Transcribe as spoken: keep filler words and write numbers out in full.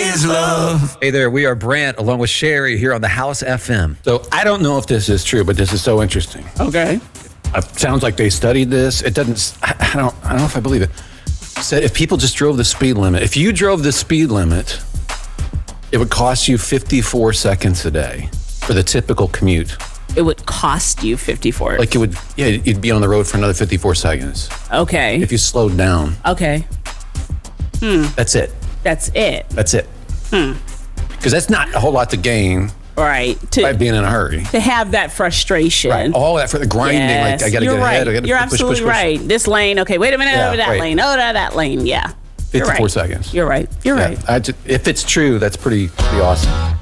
is love. Hey there, we are Brant along with Sherry here on the House F M. So I don't know if this is true, but this is so interesting. Okay. It sounds like they studied this. It doesn't, I I don't, I don't know if I believe it. Said if people just drove the speed limit, if you drove the speed limit, it would cost you fifty-four seconds a day for the typical commute. It would cost you fifty-four. Like it would, yeah, you'd be on the road for another fifty-four seconds. Okay. If you slowed down. Okay. That's it. That's it. That's it. Hmm. Because that's not a whole lot to gain Right. by To, being in a hurry. to have that frustration. Right. All that for the grinding, Yes, like I got to you're get ahead. right. I gotta You're push, push, absolutely push, push. right. This lane. Okay, wait a minute. Yeah, over that right. lane. Oh, that, that lane. Yeah. You're fifty-four right. seconds. You're right. You're Yeah, right. I just, if it's true, that's pretty pretty awesome.